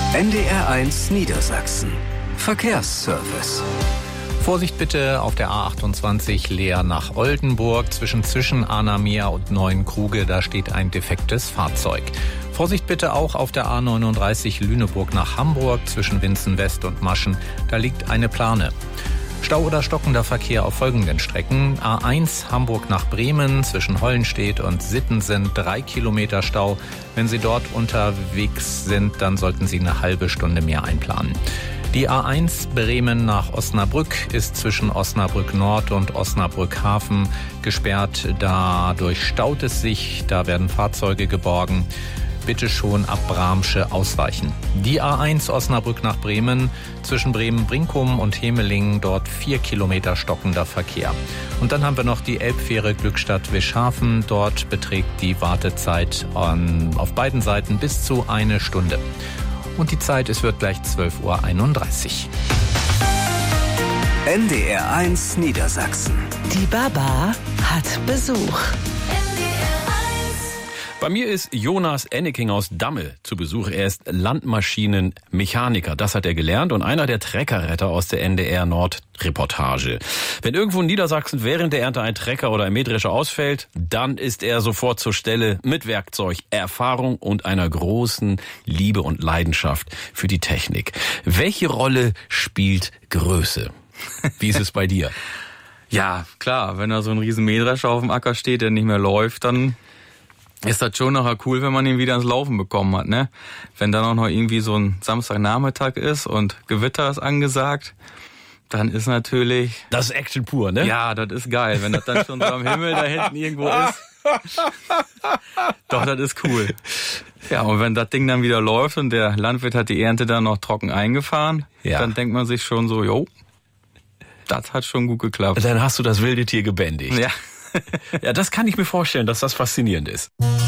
NDR1 Niedersachsen. Verkehrsservice. Vorsicht bitte auf der A28 Leer nach Oldenburg zwischen Arnameer und Neuenkruge, da steht ein defektes Fahrzeug. Vorsicht bitte auch auf der A39 Lüneburg nach Hamburg zwischen Winzen-West und Maschen, da liegt eine Plane. Stau oder stockender Verkehr auf folgenden Strecken. A1 Hamburg nach Bremen zwischen Hollenstedt und Sittensen 3 Kilometer Stau. Wenn Sie dort unterwegs sind, dann sollten Sie eine halbe Stunde mehr einplanen. Die A1 Bremen nach Osnabrück ist zwischen Osnabrück Nord und Osnabrück Hafen gesperrt. Dadurch staut es sich, da werden Fahrzeuge geborgen. Bitte schon ab Bramsche ausweichen. Die A1 Osnabrück nach Bremen, zwischen Bremen-Brinkum und Hemelingen, dort 4 Kilometer stockender Verkehr. Und dann haben wir noch die Elbfähre Glückstadt-Wischhafen. Dort beträgt die Wartezeit auf beiden Seiten bis zu 1 Stunde. Und die Zeit, es wird gleich 12:31 Uhr. NDR1 Niedersachsen. Die Baba hat Besuch. Bei mir ist Jonas Enneking aus Damme zu Besuch. Er ist Landmaschinenmechaniker. Das hat er gelernt und einer der Treckerretter aus der NDR Nord Reportage. Wenn irgendwo in Niedersachsen während der Ernte ein Trecker oder ein Mähdrescher ausfällt, dann ist er sofort zur Stelle mit Werkzeug, Erfahrung und einer großen Liebe und Leidenschaft für die Technik. Welche Rolle spielt Größe? Wie ist es bei dir? Ja, klar, wenn da so ein riesen Mähdrescher auf dem Acker steht, der nicht mehr läuft, dann ist das schon nachher cool, wenn man ihn wieder ins Laufen bekommen hat, ne? Wenn dann auch noch irgendwie so ein Samstagnachmittag ist und Gewitter ist angesagt, dann ist natürlich... Das ist Action pur, ne? Ja, das ist geil, wenn das dann schon so am Himmel da hinten irgendwo ist. Doch, das ist cool. Ja, und wenn das Ding dann wieder läuft und der Landwirt hat die Ernte dann noch trocken eingefahren, dann denkt man sich schon so, jo, das hat schon gut geklappt. Dann hast du das wilde Tier gebändigt. Ja. Ja, das kann ich mir vorstellen, dass das faszinierend ist.